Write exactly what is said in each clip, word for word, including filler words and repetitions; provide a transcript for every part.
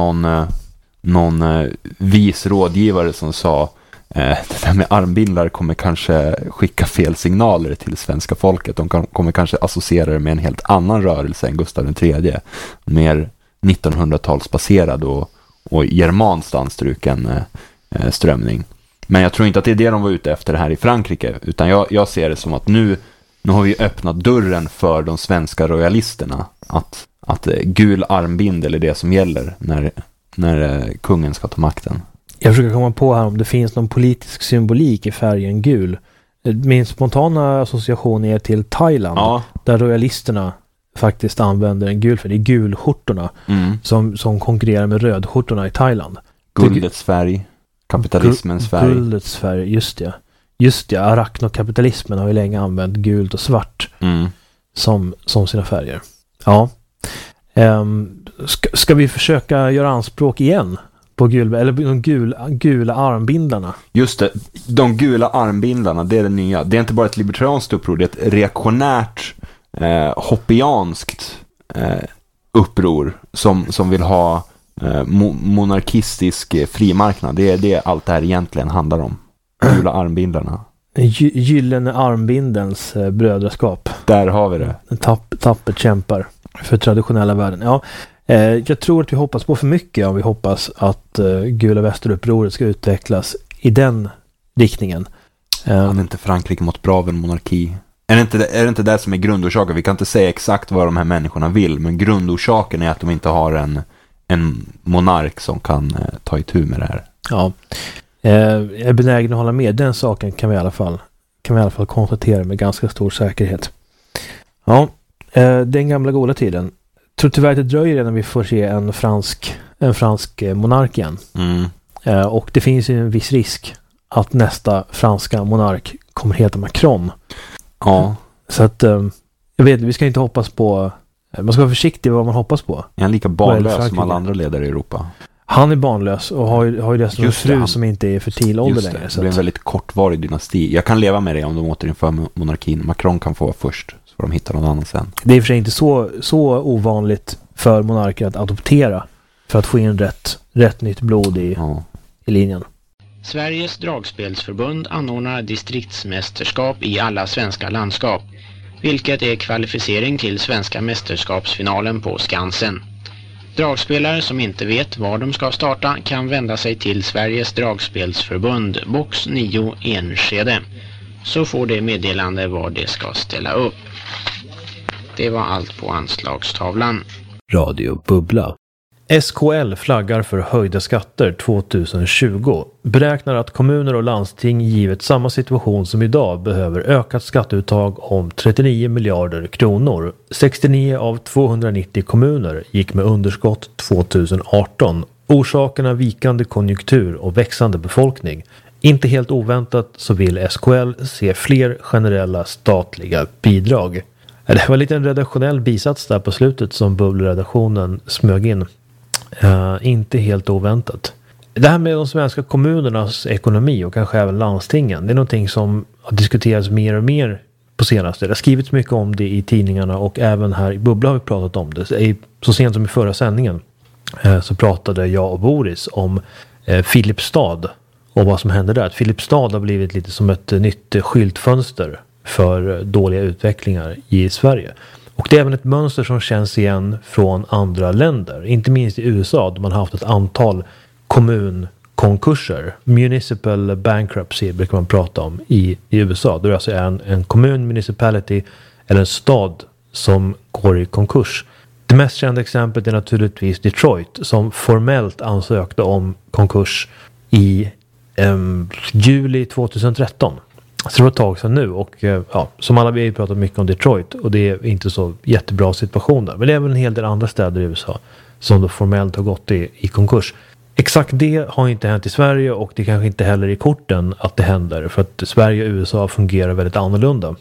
någon, eh, någon eh, vis rådgivare som sa eh, det där med armbindlar kommer kanske skicka fel signaler till svenska folket. De kan, kommer kanske associera det med en helt annan rörelse än Gustav den tredje. Mer nittonhundratalsbaserad och, och germanskt anstruken eh, strömning. Men jag tror inte att det är det de var ute efter här i Frankrike, utan jag, jag ser det som att nu, nu har vi öppnat dörren för de svenska royalisterna att, att eh, gul armbindel är det som gäller när, när eh, kungen ska ta makten. Jag försöker komma på här om det finns någon politisk symbolik i färgen gul. Min spontana association är till Thailand, ja. Där royalisterna faktiskt använder en gul färg. Det är gulskjortorna mm. som, som konkurrerar med rödskjortorna i Thailand. Guldets färg, kapitalismens färg. Guldets färg, just det. Just det, arachnokapitalismen har ju länge använt gult och svart mm. som, som sina färger. Ja. Um, ska, ska vi försöka göra anspråk igen på gul, eller de gula, gula armbindlarna? Just det, de gula armbindlarna, det är det nya. Det är inte bara ett libertarianskt uppror, det är ett reaktionärt eh, hoppianskt eh, uppror som, som vill ha eh, mo- monarkistisk eh, frimarknad. Det är det allt det här egentligen handlar om. Gula armbindlarna. Gy- gyllene armbindens eh, brödraskap. Där har vi det. Tapp, tappert kämpar för traditionella värden. Ja, eh, jag tror att vi hoppas på för mycket om vi hoppas att eh, Gula Västerupproret ska utvecklas i den riktningen. Eh, Hade inte Frankrike mått bra av en monarki? Är det, inte, är det inte det som är grundorsaken? Vi kan inte säga exakt vad de här människorna vill, men grundorsaken är att de inte har en, en monark som kan eh, ta itu med det här. Ja, eh, jag är benägen att hålla med. Den saken kan vi i alla fall, kan vi i alla fall konstatera med ganska stor säkerhet. Ja, eh, den gamla goda tiden. Jag tror tyvärr att det dröjer innan vi får se en fransk, en fransk monark igen. Mm. Eh, och det finns ju en viss risk att nästa franska monark kommer heta Macron. Ja. Så att, jag vet, vi ska inte hoppas på, man ska vara försiktig med vad man hoppas på. Är han lika barnlös som alla andra ledare i Europa? Han är barnlös och har ju, har ju dessutom en fru han, som inte är fertil ålder längre. Det blir en väldigt kortvarig dynasti. Jag kan leva med det om de återinför monarkin. Macron kan få vara först, så får de hitta någon annan sen. Det är i och för sig inte så, så ovanligt för monarker att adoptera för att få in rätt, rätt nytt blod i, ja. i linjen. Sveriges dragspelsförbund anordnar distriktsmästerskap i alla svenska landskap, vilket är kvalificering till svenska mästerskapsfinalen på Skansen. Dragspelare som inte vet var de ska starta kan vända sig till Sveriges dragspelsförbund box nio Enskede, så får de meddelande var de ska ställa upp. Det var allt på anslagstavlan. Radio Bubbla. S K L flaggar för höjda skatter tjugohundratjugo. Beräknar att kommuner och landsting givet samma situation som idag behöver ökat skatteuttag om trettionio miljarder kronor. sextionio av tvåhundranittio kommuner gick med underskott tjugoarton. Orsakerna vikande konjunktur och växande befolkning. Inte helt oväntat så vill S K L se fler generella statliga bidrag. Det var lite en redaktionell bisats där på slutet som Bubbelredaktionen smög in. Uh, inte helt oväntat. Det här med de svenska kommunernas ekonomi och kanske även landstingen, det är någonting som har diskuterats mer och mer på senaste. Det har skrivits mycket om det i tidningarna och även här i Bubbla har vi pratat om det. Så sent som i förra sändningen uh, så pratade jag och Boris om uh, Filipstad och vad som händer där. Att Filipstad har blivit lite som ett uh, nytt uh, skyltfönster för uh, dåliga utvecklingar i Sverige. Och det är även ett mönster som känns igen från andra länder. Inte minst i U S A där man har haft ett antal kommunkonkurser. Municipal bankruptcy brukar man prata om i, i U S A. Det är alltså en, en kommun, municipality eller en stad som går i konkurs. Det mest kända exemplet är naturligtvis Detroit som formellt ansökte om konkurs i um, juli tjugohundratretton. Så det var ett tag sedan nu och ja, som alla vi har pratat mycket om Detroit och det är inte så jättebra situation där. Men det är även en hel del andra städer i U S A som då formellt har gått i, i konkurs. Exakt det har inte hänt i Sverige och det kanske inte heller i korten att det händer för att Sverige och U S A fungerar väldigt annorlunda.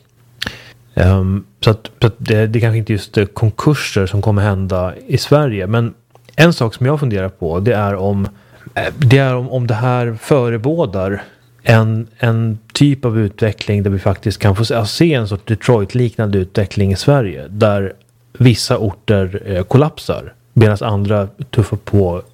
Um, så att, så att det, det kanske inte just konkurser som kommer hända i Sverige. Men en sak som jag funderar på det är om det, är om, om det här förebådar En, en typ av utveckling där vi faktiskt kan få se, alltså se en sorts Detroit-liknande utveckling i Sverige där vissa orter eh, kollapsar medan andra tuffar på